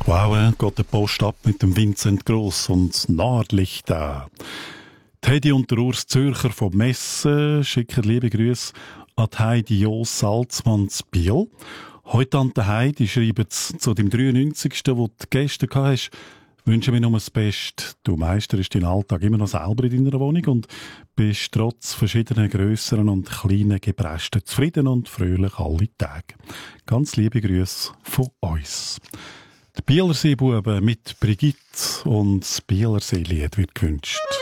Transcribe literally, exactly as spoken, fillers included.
Wow, äh, geht der Post ab mit dem Vincent Gross und Nordlicht da. Heidi und der Urs Zürcher vom Messen schicken liebe Grüße an die Heidi Jos Salzmann zu Biel. Heute an der Heidi schreiben sie zu dem dreiundneunzigsten wo du Gäste gehabt hast. Wünsche mir nur das Beste. Du meisterst deinen Alltag immer noch selber in deiner Wohnung und bist trotz verschiedenen grösseren und kleinen Gebresten zufrieden und fröhlich alle Tage. Ganz liebe Grüße von uns. Die Bielerseebuben mit Brigitte und das Bielerseelied wird gewünscht.